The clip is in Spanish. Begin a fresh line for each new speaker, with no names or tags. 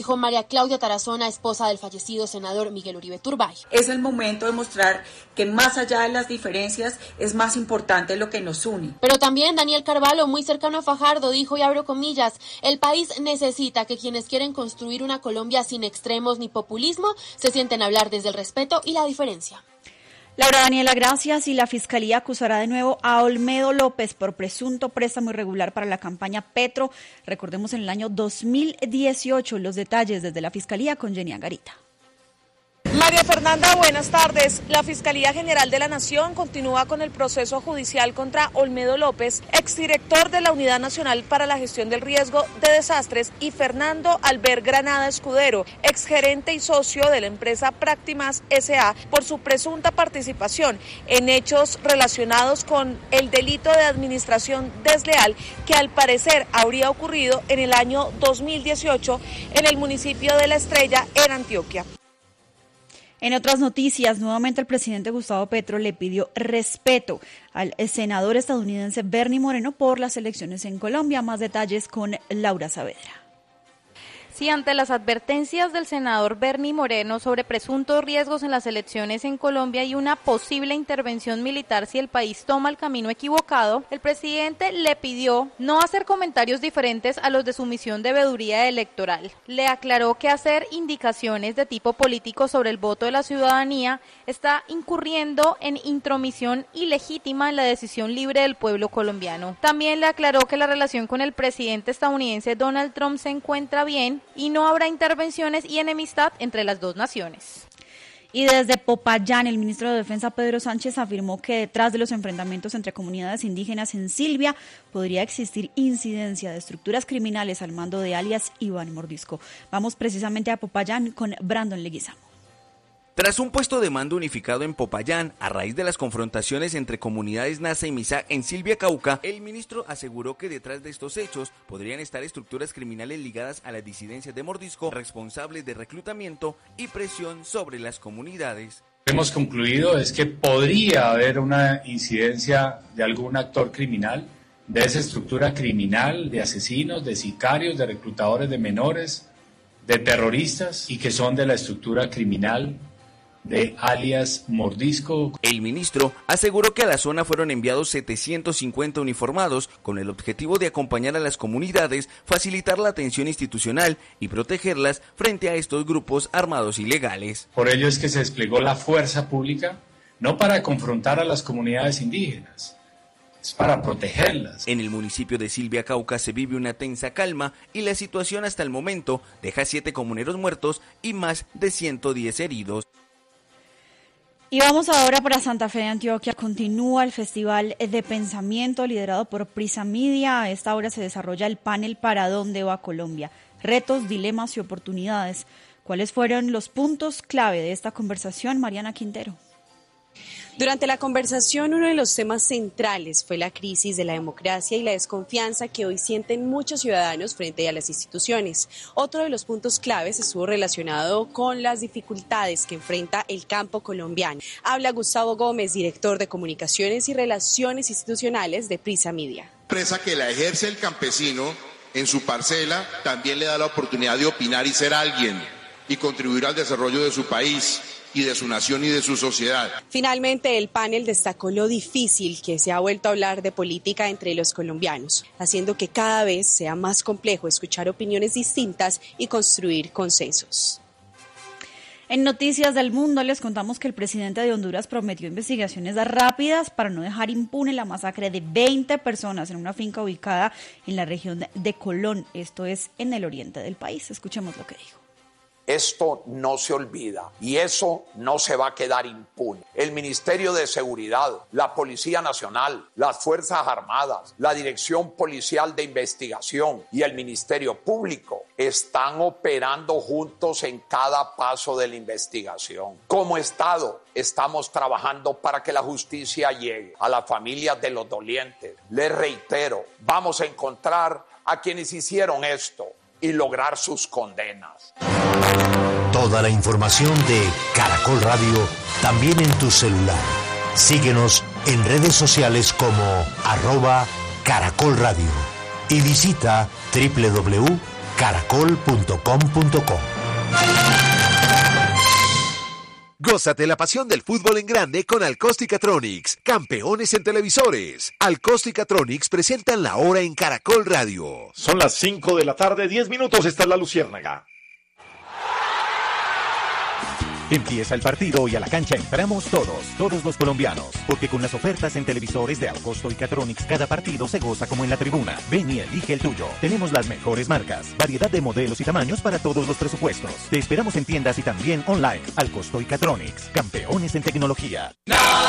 Dijo María Claudia Tarazona, esposa del fallecido senador Miguel Uribe Turbay.
Es el momento de mostrar que más allá de las diferencias es más importante lo que nos une.
Pero también Daniel Carvalho, muy cercano a Fajardo, dijo, y abro comillas, el país necesita que quienes quieren construir una Colombia sin extremos ni populismo se sienten a hablar desde el respeto y la diferencia.
Laura Daniela, gracias. Y la Fiscalía acusará de nuevo a Olmedo López por presunto préstamo irregular para la campaña Petro. Recordemos en el año 2018. Los detalles desde la Fiscalía con Jenny Angarita.
María Fernanda, buenas tardes. La Fiscalía General de la Nación continúa con el proceso judicial contra Olmedo López, exdirector de la Unidad Nacional para la Gestión del Riesgo de Desastres, y Fernando Albert Granada Escudero, exgerente y socio de la empresa Practimas S.A., por su presunta participación en hechos relacionados con el delito de administración desleal que al parecer habría ocurrido en el año 2018 en el municipio de La Estrella, en Antioquia.
En otras noticias, nuevamente el presidente Gustavo Petro le pidió respeto al senador estadounidense Bernie Moreno por las elecciones en Colombia. Más detalles con Laura Saavedra.
Sí, ante las advertencias del senador Bernie Moreno sobre presuntos riesgos en las elecciones en Colombia y una posible intervención militar si el país toma el camino equivocado, el presidente le pidió no hacer comentarios diferentes a los de su misión de veeduría electoral. Le aclaró que hacer indicaciones de tipo político sobre el voto de la ciudadanía está incurriendo en intromisión ilegítima en la decisión libre del pueblo colombiano. También le aclaró que la relación con el presidente estadounidense Donald Trump se encuentra bien y no habrá intervenciones y enemistad entre las dos naciones.
Y desde Popayán, el ministro de Defensa Pedro Sánchez afirmó que detrás de los enfrentamientos entre comunidades indígenas en Silvia podría existir incidencia de estructuras criminales al mando de alias Iván Mordisco. Vamos precisamente a Popayán con Brandon Leguizamo.
Tras un puesto de mando unificado en Popayán, a raíz de las confrontaciones entre comunidades Nasa y Misa en Silvia, Cauca, el ministro aseguró que detrás de estos hechos podrían estar estructuras criminales ligadas a las disidencias de Mordisco, responsables de reclutamiento y presión sobre las comunidades.
Hemos concluido es que podría haber una incidencia de algún actor criminal, de esa estructura criminal, de asesinos, de sicarios, de reclutadores de menores, de terroristas y que son de la estructura criminal de alias Mordisco.
El ministro aseguró que a la zona fueron enviados 750 uniformados con el objetivo de acompañar a las comunidades, facilitar la atención institucional y protegerlas frente a estos grupos armados ilegales.
Por ello es que se desplegó la fuerza pública, no para confrontar a las comunidades indígenas, es para protegerlas.
En el municipio de Silvia, Cauca, se vive una tensa calma y la situación hasta el momento deja 7 comuneros muertos y más de 110 heridos.
Y vamos ahora para Santa Fe de Antioquia. Continúa el Festival de Pensamiento liderado por Prisa Media. A esta hora se desarrolla el panel ¿Para dónde va Colombia? Retos, dilemas y oportunidades. ¿Cuáles fueron los puntos clave de esta conversación, Mariana Quintero?
Durante la conversación, uno de los temas centrales fue la crisis de la democracia y la desconfianza que hoy sienten muchos ciudadanos frente a las instituciones. Otro de los puntos claves estuvo relacionado con las dificultades que enfrenta el campo colombiano. Habla Gustavo Gómez, director de Comunicaciones y Relaciones Institucionales de Prisa Media.
La empresa que la ejerce el campesino en su parcela también le da la oportunidad de opinar y ser alguien y contribuir al desarrollo de su país y de su nación y de su sociedad.
Finalmente, el panel destacó lo difícil que se ha vuelto a hablar de política entre los colombianos, haciendo que cada vez sea más complejo escuchar opiniones distintas y construir consensos.
En Noticias del Mundo les contamos que el presidente de Honduras prometió investigaciones rápidas para no dejar impune la masacre de 20 personas en una finca ubicada en la región de Colón, esto es en el oriente del país. Escuchemos lo que dijo.
Esto no se olvida y eso no se va a quedar impune. El Ministerio de Seguridad, la Policía Nacional, las Fuerzas Armadas, la Dirección Policial de Investigación y el Ministerio Público están operando juntos en cada paso de la investigación. Como Estado, estamos trabajando para que la justicia llegue a las familias de los dolientes. Les reitero, vamos a encontrar a quienes hicieron esto y lograr sus condenas.
Toda la información de Caracol Radio también en tu celular. Síguenos en redes sociales como @Caracol Radio y visita www.caracolradio.com. caracol.com.co.
Gózate la pasión del fútbol en grande con Alcosticatronics, campeones en televisores. Alcosticatronics presentan la hora en Caracol Radio.
Son las 5 de la tarde, 10 minutos, está la Luciérnaga.
Empieza el partido y a la cancha entramos todos los colombianos, porque con las ofertas en televisores de Alcosto y Catronics cada partido se goza como en la tribuna. Ven y elige el tuyo. Tenemos las mejores marcas, variedad de modelos y tamaños para todos los presupuestos. Te esperamos en tiendas y también online. Alcosto y Catronics, campeones en tecnología.